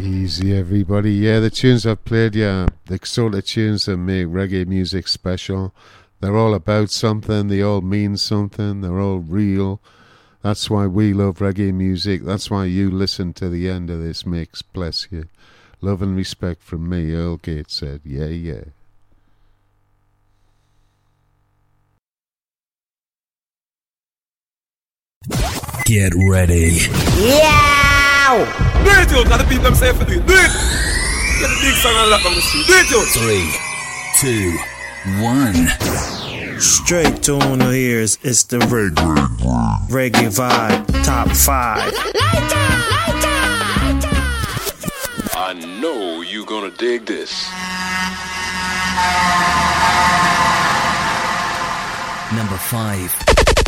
Easy, everybody. Yeah, the tunes I've played, yeah, the sort of tunes that make reggae music special. They're all about something. They all mean something. They're all real. That's why we love reggae music. That's why you listen to the end of this mix. Bless you. Love and respect from me, Earl Gates said. Yeah, yeah. Get ready. Yeah! Do it, you! Got the people them say for do it. Do it! Get the big song and lock on the street. Do it, you! 3, 2, 1. Straight tune of ears, it's the reggae vibe, top 5. I know you gonna dig this. Number 5.